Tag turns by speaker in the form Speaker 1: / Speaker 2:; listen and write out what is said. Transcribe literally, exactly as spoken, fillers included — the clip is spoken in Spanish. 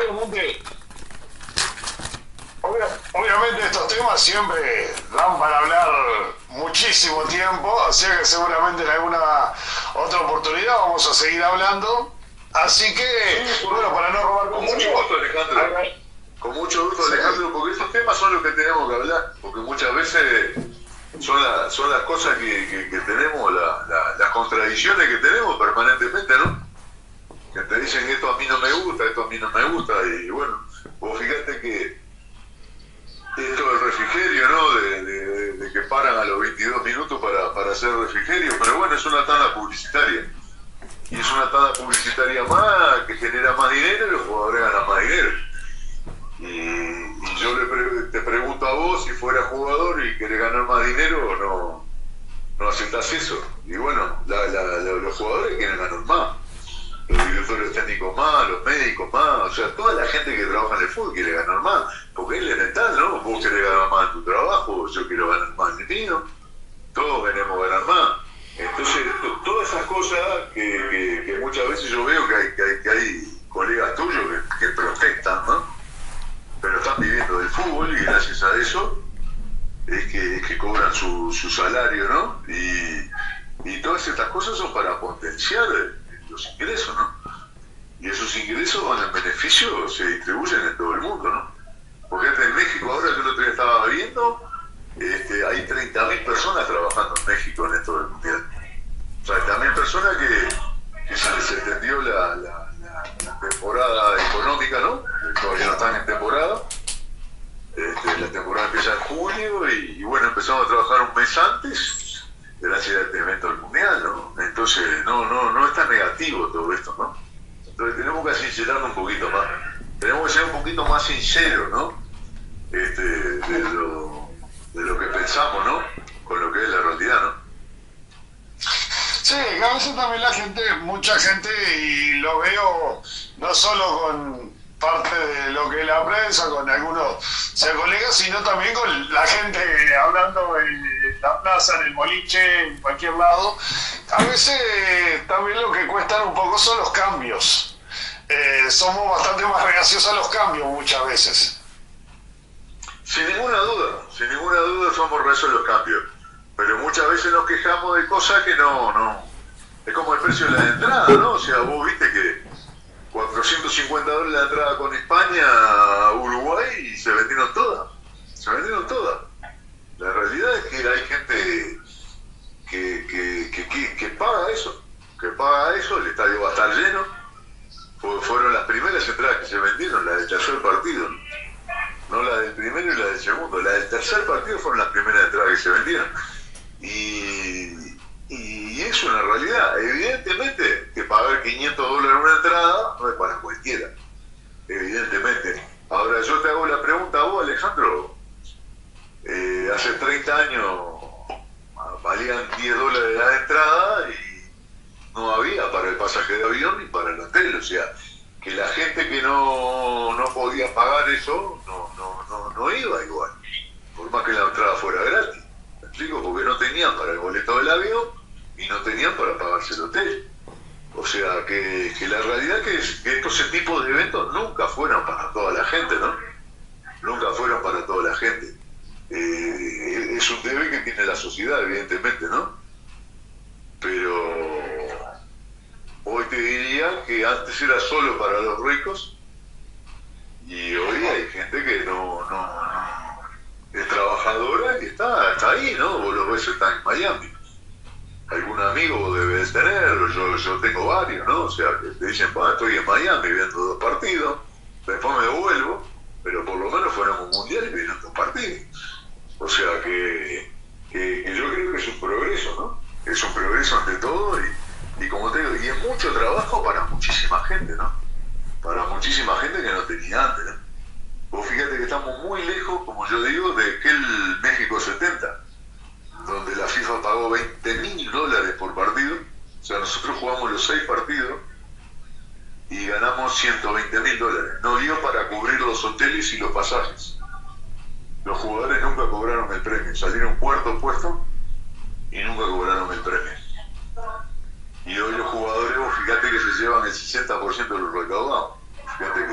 Speaker 1: obviamente, obvia- obviamente estos temas siempre dan para hablar muchísimo tiempo, así que seguramente en alguna otra oportunidad vamos a seguir hablando. Así que,
Speaker 2: Sí,
Speaker 1: bueno, para no robar
Speaker 2: con
Speaker 1: mucho,
Speaker 2: mucho gusto, Alejandro. Con mucho gusto,
Speaker 1: Sí.
Speaker 2: Alejandro, porque estos temas son los que tenemos que hablar, porque muchas veces son, la- son las cosas que, que- que tenemos, la- la- las contradicciones que tenemos permanentemente, ¿no? Que te dicen esto a mí no me gusta, esto a mí no me gusta, y bueno, vos fíjate que esto del refrigerio, ¿no? De, de- de que paran a los veintidós minutos para, para hacer refrigerio, pero bueno, es una tanda publicitaria. Y es una tanda publicitaria más que genera más dinero y los jugadores ganan más dinero. Y, y yo le pre te pregunto a vos, si fuera jugador y querés ganar más dinero, no, no aceptás eso. Y bueno, la, la, la, los jugadores quieren ganar más, los directores técnicos más, los médicos más, o sea, toda la gente que trabaja en el fútbol quiere ganar más, porque es elemental, ¿no? Vos querés ganar más en tu trabajo, yo quiero ganar más en el mío, todos queremos ganar más. Entonces, todas esas cosas que, que, que muchas veces yo veo que hay, que hay, que hay colegas tuyos que, que protestan, ¿no? Pero están viviendo del fútbol y gracias a eso es que, es que cobran su, su salario, ¿no? Y, y todas estas cosas son para potenciar los ingresos, ¿no? Y esos ingresos van en beneficio, se distribuyen en todo el mundo, ¿no? Porque hasta en México, ahora que el otro día estaba viendo, este, hay treinta mil personas trabajando en México en esto del mundial. O sea, treinta mil personas que, que se les extendió la, la, la, la temporada económica, ¿no? Todavía no están en temporada. Este, la temporada empieza en julio y, y bueno, empezamos a trabajar un mes antes gracias a este evento del mundial, ¿no? Entonces, no, no, no es tan negativo todo esto, ¿no? Entonces tenemos que sincerarnos un poquito más. Tenemos que ser un poquito más sinceros, ¿no? Este, de lo, de lo que pensamos, ¿no? Con lo que es la realidad, ¿no?
Speaker 1: sí, que a veces también la gente, mucha gente, y lo veo no solo con parte de lo que es la prensa, con algunos sea, colegas, sino también con la gente hablando en la plaza, en el boliche, en cualquier lado. A veces también lo que cuestan un poco son los cambios. Eh, somos bastante más reacios a los cambios muchas veces.
Speaker 2: Sin ninguna duda, sin ninguna duda somos reacios a los cambios. Pero muchas veces nos quejamos de cosas que no, no. Es como el precio de la entrada, ¿no? O sea, vos viste que cuatrocientos cincuenta dólares la entrada con España a Uruguay y se vendieron todas. Se vendieron todas. La realidad es que hay gente que, que, que, que, que paga eso. Que paga eso, el estadio va a estar lleno. Fu- Fueron las primeras entradas que se vendieron, las del tercer partido. No la del primero y la del segundo. La del tercer partido fueron las primeras entradas que se vendieron. Y, y es una realidad. Evidentemente que pagar quinientos dólares una entrada no es para cualquiera. Evidentemente. Ahora yo te hago la pregunta a vos, Alejandro. Eh, hace treinta años valían diez dólares la entrada y no había para el pasaje de avión ni para el hotel. O sea, que la gente que no, no podía pagar eso no, no, no, no iba igual. Por más que la entrada fuera gratis. ¿Me explico? Porque no tenían para el boleto del avión y no tenían para pagarse el hotel. O sea, que, que la realidad que es que estos tipos de eventos nunca fueron para toda la gente, ¿no? Nunca fueron para toda la gente. Eh, es un deber que tiene la sociedad, evidentemente, ¿no? Pero hoy te diría que antes era solo para los ricos y hoy hay gente que no, no, no es trabajadora y está, está ahí, ¿no? Vos los ves, están en Miami. Algún amigo vos debes tener, yo, yo tengo varios, ¿no? O sea, que te dicen, bah, estoy en Miami viendo dos partidos, después me vuelvo, pero por lo menos fueron un mundial y vieron dos partidos. O sea que, que, que yo creo que es un progreso, ¿no? Es un progreso ante todo y, y como te digo, y es mucho trabajo para muchísima gente, ¿no? Para muchísima gente que no tenía antes, ¿no? Vos fíjate que estamos muy lejos, como yo digo, de aquel México setenta, donde la FIFA pagó veinte mil dólares por partido. O sea, nosotros jugamos los seis partidos y ganamos ciento veinte mil dólares. No dio para cubrir los hoteles y los pasajes. Los jugadores nunca cobraron el premio, salieron cuarto puesto y nunca cobraron el premio. Y hoy los jugadores, vos fíjate que se llevan el sesenta por ciento de los recaudados. Fíjate